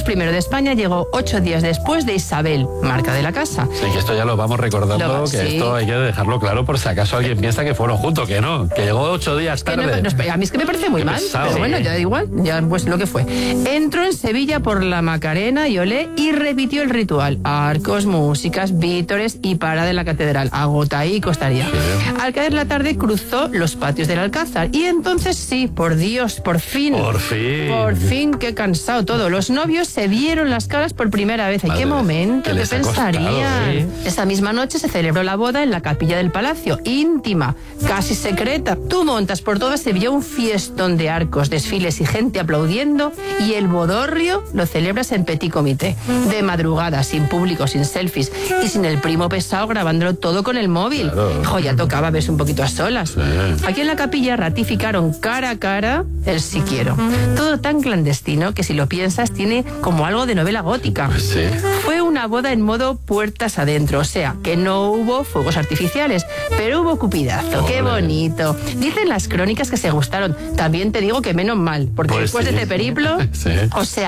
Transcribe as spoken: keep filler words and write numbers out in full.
primero de España llegó ocho días después de Isabel, marca de la casa. Sí, que esto ya lo vamos recordando, Lo- que sí. esto hay que dejarlo claro por si acaso alguien piensa que fueron juntos, que no, que llegó ocho días Que no- tarde. no, a mí es que me parece muy Qué mal, pesado. pero bueno, Sí. ya da igual, ya pues lo que fue. Entró en Sevilla por la Macarena y Olé y repitió el ritual. Arcos, músicas, vítores y parada en la catedral. Agotaico estaría. Sí. Al caer la tarde cruzó los patios del Alcázar y entonces sí, por Dios, por fin. Por fin. Por fin, qué cansado todo. Los novios se vieron las caras por primera vez. ¿En Madre, qué momento? que ¿Qué les ha costado, pensarían? ¿eh? Esa misma noche se celebró la boda en la capilla del palacio, íntima, casi secreta. Tú montas por toda Sevilla un fiestón de arcos, desfiles y gente aplaudiendo, y el bodorrio lo celebras en petit comité, de madrugada, sin público, sin selfies y sin el primo pesado grabándolo todo con el móvil. Claro. Jo, ya tocaba verse un poquito a solas. Sí. Aquí en la capilla ratificaron cara a cara el sí quiero. Todo tan clandestino que si lo piensas tiene como algo de novela gótica. Pues sí. Fue una boda en modo puertas adentro, o sea, que no hubo fuegos artificiales, pero hubo cupidazo. ¡Qué Ole. bonito! Dicen las crónicas que se gustaron. También te digo que menos mal, porque Pues después sí. de este periplo, Sí. o sea,